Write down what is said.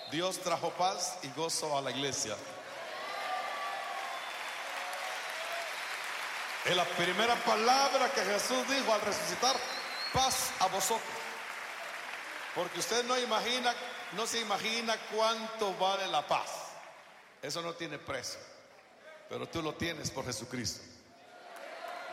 Dios trajo paz y gozo a la iglesia. Es la primera palabra que Jesús dijo al resucitar: paz a vosotros. Porque usted no se imagina cuánto vale la paz. Eso no tiene precio, pero tú lo tienes por Jesucristo.